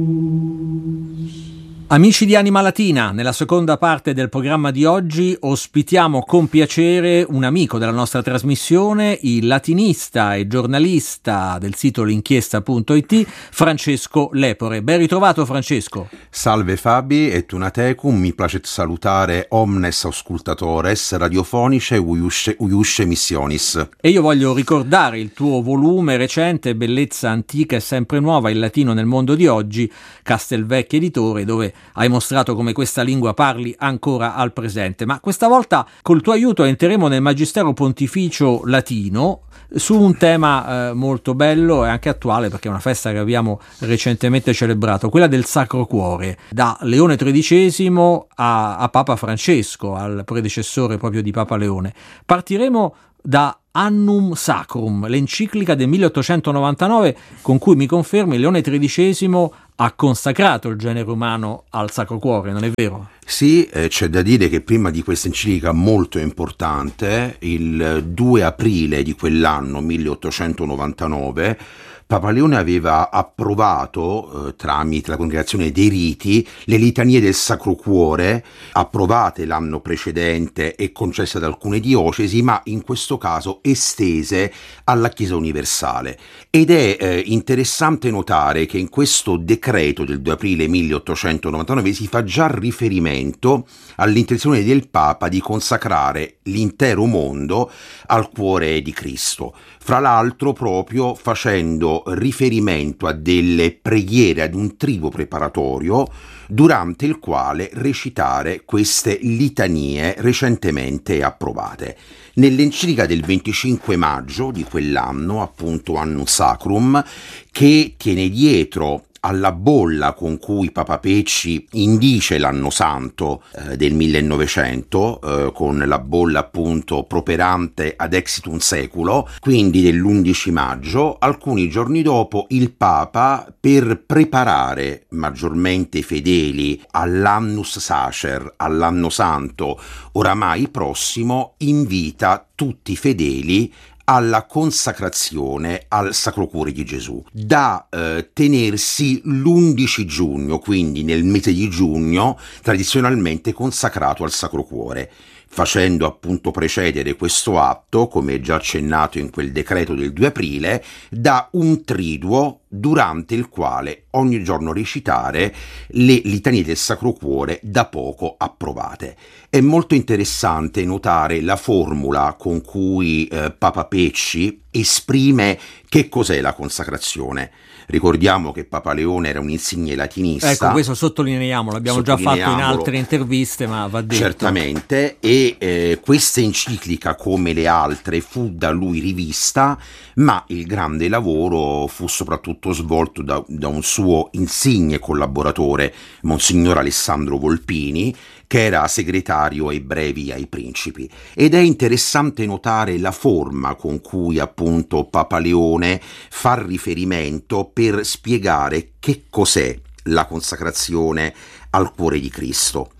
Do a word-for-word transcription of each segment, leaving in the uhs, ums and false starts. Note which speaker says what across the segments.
Speaker 1: Amici di Anima Latina, nella seconda parte del programma di oggi ospitiamo con piacere un amico della nostra trasmissione, il latinista e giornalista del sito l'inchiesta punto it, Francesco Lepore. Ben ritrovato, Francesco.
Speaker 2: Salve Fabi, et una tecum, mi placet salutare omnes auscultatores radiofonice uiusce, uiusce missionis.
Speaker 1: E io voglio ricordare il tuo volume recente, Bellezza antica e sempre nuova, il latino nel mondo di oggi, Castelvecchi Editore, dove hai mostrato come questa lingua parli ancora al presente, ma questa volta col tuo aiuto entreremo nel Magistero Pontificio Latino su un tema eh, molto bello e anche attuale, perché è una festa che abbiamo recentemente celebrato, quella del Sacro Cuore, da Leone tredicesimo a, a Papa Francesco, al predecessore proprio di Papa Leone. Partiremo da Annum Sacrum, l'enciclica del milleottocentonovantanove con cui, mi confermi, Leone tredicesimo ha consacrato il genere umano al Sacro Cuore, non è vero?
Speaker 2: Sì, eh, c'è da dire che prima di questa enciclica molto importante, il due aprile di quell'anno milleottocentonovantanove, Papa Leone aveva approvato, eh, tramite la Congregazione dei Riti, le litanie del Sacro Cuore, approvate l'anno precedente e concesse ad alcune diocesi, ma in questo caso estese alla Chiesa universale. Ed è eh, interessante notare che in questo decreto del due aprile milleottocentonovantanove si fa già riferimento all'intenzione del Papa di consacrare l'intero mondo al cuore di Cristo. Fra l'altro proprio facendo riferimento a delle preghiere, ad un triduo preparatorio durante il quale recitare queste litanie recentemente approvate. Nell'enciclica del venticinque maggio di quell'anno, appunto Annum Sacrum, che tiene dietro alla bolla con cui Papa Pecci indice l'anno santo eh, del millenovecento, eh, con la bolla appunto properante ad exitum seculo, quindi dell'undici maggio, alcuni giorni dopo il Papa, per preparare maggiormente i fedeli all'annus sacer, all'anno santo oramai prossimo, invita tutti i fedeli alla consacrazione al Sacro Cuore di Gesù, da eh, tenersi l'undici giugno, quindi nel mese di giugno, tradizionalmente consacrato al Sacro Cuore, facendo appunto precedere questo atto, come già accennato in quel decreto del due aprile, da un triduo durante il quale ogni giorno recitare le litanie del Sacro Cuore da poco approvate. È molto interessante notare la formula con cui eh, Papa Pecci esprime che cos'è la consacrazione. Ricordiamo che Papa Leone era un insigne latinista.
Speaker 1: Ecco, questo sottolineiamo, l'abbiamo già fatto in altre interviste, ma va detto.
Speaker 2: Certamente, e eh, questa enciclica, come le altre, fu da lui rivista, ma il grande lavoro fu soprattutto svolto da, da un suo insigne collaboratore, Monsignor Alessandro Volpini, che era segretario ai brevi ai principi. Ed è interessante notare la forma con cui appunto Papa Leone fa riferimento per spiegare che cos'è la consacrazione al cuore di Cristo.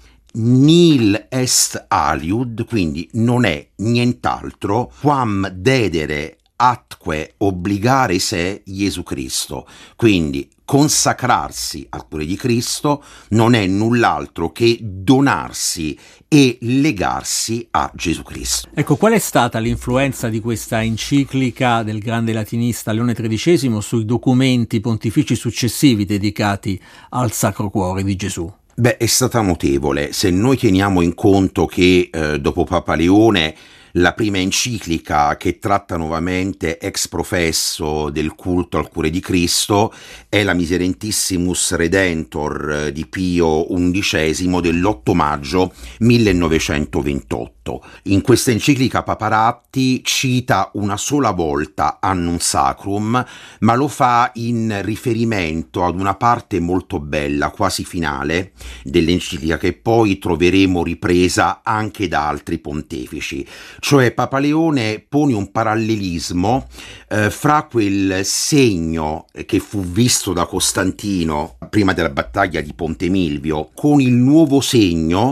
Speaker 2: Nil est aliud, quindi non è nient'altro, quam dedere atque obbligare se Gesù Cristo, quindi consacrarsi al cuore di Cristo non è null'altro che donarsi e legarsi a Gesù Cristo.
Speaker 1: Ecco, qual è stata l'influenza di questa enciclica del grande latinista Leone tredicesimo sui documenti pontifici successivi dedicati al Sacro Cuore di Gesù?
Speaker 2: Beh, è stata notevole. Se noi teniamo in conto che eh, dopo Papa Leone la prima enciclica che tratta nuovamente ex professo del culto al cuore di Cristo è la Miserentissimus Redentor di Pio undicesimo dell'otto maggio millenovecentoventotto. In questa enciclica Papa Ratti cita una sola volta Annum Sacrum, ma lo fa in riferimento ad una parte molto bella, quasi finale, dell'enciclica, che poi troveremo ripresa anche da altri pontefici. Cioè Papa Leone pone un parallelismo eh, fra quel segno che fu visto da Costantino prima della battaglia di Ponte Milvio con il nuovo segno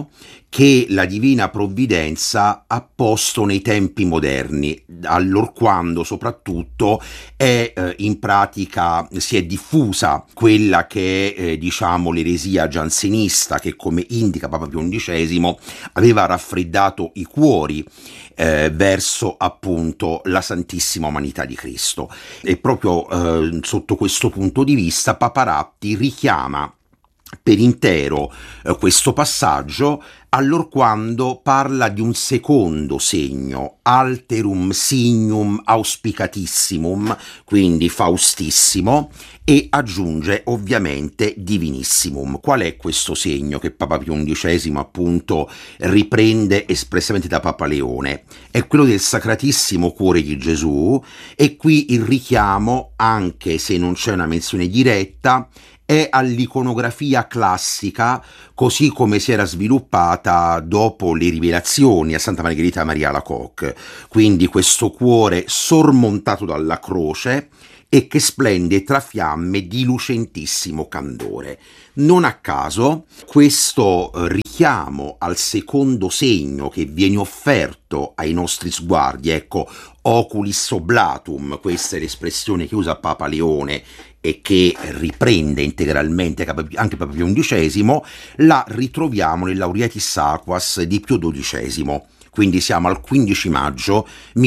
Speaker 2: che la divina provvidenza ha posto nei tempi moderni, allorquando soprattutto è eh, in pratica si è diffusa quella che è eh, diciamo l'eresia giansenista, che come indica Papa Pio undicesimo aveva raffreddato i cuori eh, verso appunto la Santissima Umanità di Cristo. E proprio eh, sotto questo punto di vista Papa Ratti richiama per intero eh, questo passaggio allorquando parla di un secondo segno, alterum signum auspicatissimum, quindi faustissimo, e aggiunge ovviamente divinissimum. Qual è questo segno che Papa Pio undicesimo appunto riprende espressamente da Papa Leone? È quello del Sacratissimo Cuore di Gesù, e qui il richiamo, anche se non c'è una menzione diretta, è all'iconografia classica, così come si era sviluppata dopo le rivelazioni a Santa Margherita Maria Alacoque. Quindi questo cuore sormontato dalla croce e che splende tra fiamme di lucentissimo candore. Non a caso questo richiamo al secondo segno che viene offerto ai nostri sguardi, ecco, oculis oblatum, questa è l'espressione che usa Papa Leone e che riprende integralmente anche Papa Pio undicesimo, la ritroviamo nell'Aurietis Aquas di Pio dodicesimo. Quindi siamo al quindici maggio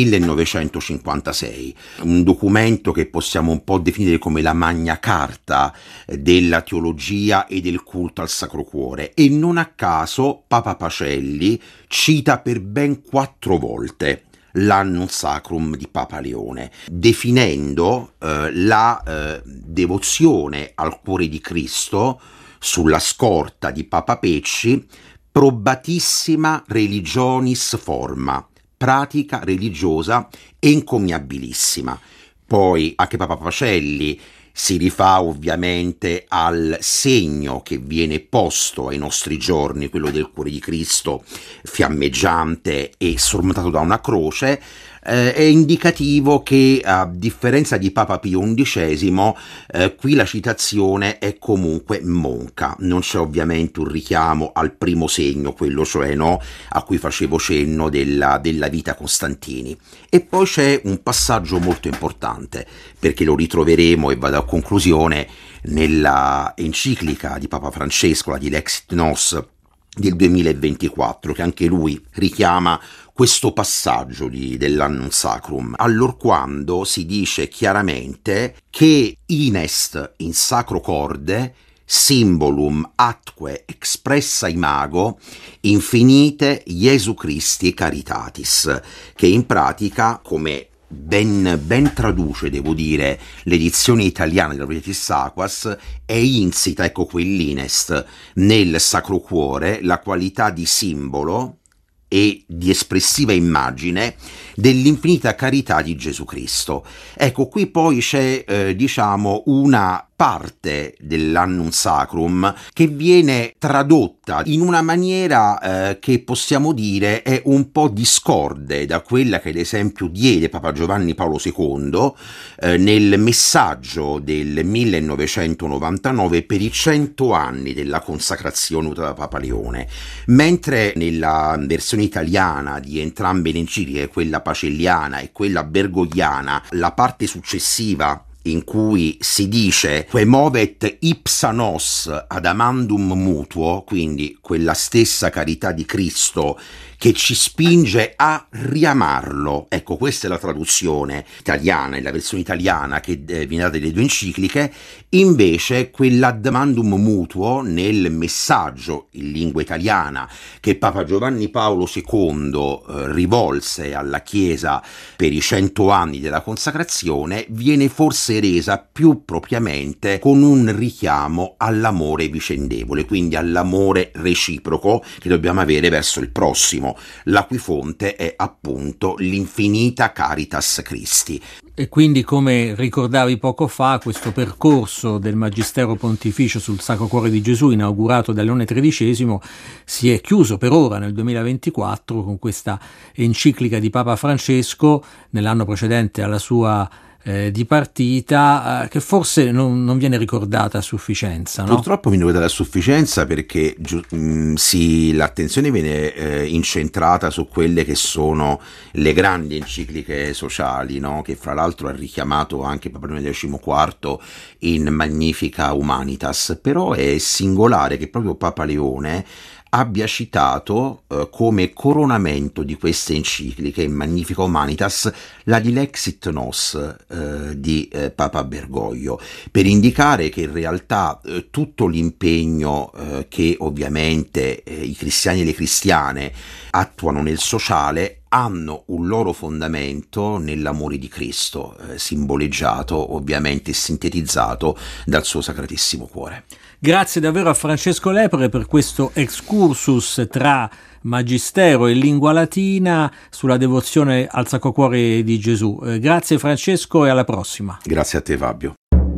Speaker 2: millenovecentocinquantasei, un documento che possiamo un po' definire come la Magna Carta della teologia e del culto al Sacro Cuore, e non a caso Papa Pacelli cita per ben quattro volte l'Annum Sacrum di Papa Leone, definendo eh, la eh, devozione al cuore di Cristo sulla scorta di Papa Pecci probatissima religionis forma, pratica religiosa encomiabilissima. Poi anche Papa Pacelli si rifà ovviamente al segno che viene posto ai nostri giorni, quello del cuore di Cristo fiammeggiante e sormontato da una croce. Eh, è indicativo che, a differenza di Papa Pio undicesimo, eh, qui la citazione è comunque monca, non c'è ovviamente un richiamo al primo segno, quello cioè no, a cui facevo cenno della, della vita Costantini. E poi c'è un passaggio molto importante, perché lo ritroveremo, e vado a conclusione, nella enciclica di Papa Francesco, la Dilexit Nos del duemilaventiquattro, che anche lui richiama questo passaggio di, dell'Annum Sacrum, allorquando si dice chiaramente che inest in sacro corde symbolum atque expressa imago infinite Iesu Christi caritatis, che in pratica, come Ben, ben traduce, devo dire, l'edizione italiana dell'Aurietis Aquas, è insita, ecco quell'inest, nel Sacro Cuore la qualità di simbolo e di espressiva immagine dell'infinita carità di Gesù Cristo. Ecco, qui poi c'è, eh, diciamo, una parte dell'Annum Sacrum che viene tradotta in una maniera eh, che possiamo dire è un po' discorde da quella che ad esempio diede Papa Giovanni Paolo secondo eh, nel messaggio del millenovecentonovantanove per i cento anni della consacrazione avuta da Papa Leone, mentre nella versione italiana di entrambe le encicliche, quella pacelliana e quella bergogliana, la parte successiva in cui si dice que movet ipsa nos ad amandum mutuo, quindi quella stessa carità di Cristo che ci spinge a riamarlo. Ecco, questa è la traduzione italiana, è la versione italiana che eh, viene data dalle due encicliche. Invece quell'admandum mutuo nel messaggio in lingua italiana che Papa Giovanni Paolo secondo eh, rivolse alla Chiesa per i cento anni della consacrazione viene forse resa più propriamente con un richiamo all'amore vicendevole, quindi all'amore reciproco che dobbiamo avere verso il prossimo, la cui fonte è appunto l'infinita Caritas Christi.
Speaker 1: E quindi, come ricordavi poco fa, questo percorso del Magistero Pontificio sul Sacro Cuore di Gesù, inaugurato da Leone tredicesimo, si è chiuso per ora nel duemilaventiquattro con questa enciclica di Papa Francesco, nell'anno precedente alla sua eh, di partita, eh, che forse non, non viene ricordata a sufficienza, no?
Speaker 2: Purtroppo viene ricordata a sufficienza perché giu- mh, sì, l'attenzione viene eh, incentrata su quelle che sono le grandi encicliche sociali, no? Che fra l'altro ha richiamato anche Papa Leone diciquattro in Magnifica Humanitas, però è singolare che proprio Papa Leone abbia citato eh, come coronamento di queste encicliche in Magnifica Humanitas la Dilexit Nos eh, di eh, Papa Bergoglio, per indicare che in realtà eh, tutto l'impegno eh, che ovviamente eh, i cristiani e le cristiane attuano nel sociale hanno un loro fondamento nell'amore di Cristo, eh, simboleggiato ovviamente e sintetizzato dal suo Sacratissimo Cuore.
Speaker 1: Grazie davvero a Francesco Lepore per questo excursus tra magistero e lingua latina sulla devozione al Sacro Cuore di Gesù. Eh, grazie Francesco e alla prossima.
Speaker 2: Grazie a te Fabio.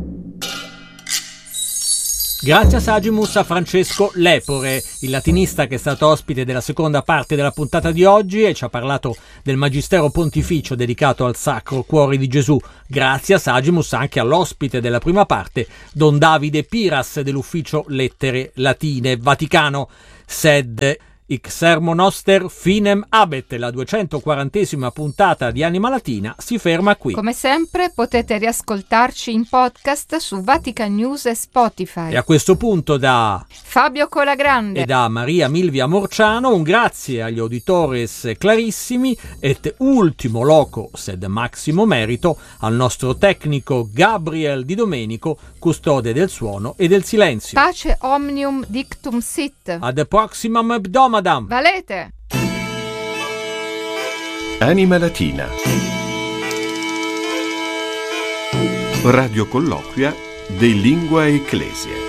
Speaker 1: Grazie a Sagimus a Francesco Lepore, il latinista che è stato ospite della seconda parte della puntata di oggi e ci ha parlato del magistero pontificio dedicato al Sacro Cuore di Gesù. Grazie a Sagimus anche all'ospite della prima parte, Don Davide Piras dell'ufficio Lettere Latine Vaticano. Sed Hic sermo noster finem habet, la duecentoquarantesima puntata di Anima Latina si ferma qui.
Speaker 3: Come sempre potete riascoltarci in podcast su Vatican News e Spotify.
Speaker 1: E a questo punto da
Speaker 3: Fabio Colagrande
Speaker 1: e da Maria Milvia Morciano un grazie agli auditores clarissimi et ultimo loco sed maximo merito al nostro tecnico Gabriel Di Domenico, custode del suono e del silenzio.
Speaker 3: Pace omnium dictum sit.
Speaker 1: Ad proximam abdomadam.
Speaker 3: Valete.
Speaker 4: Anima Latina. Radio colloquia de Lingua Ecclesia.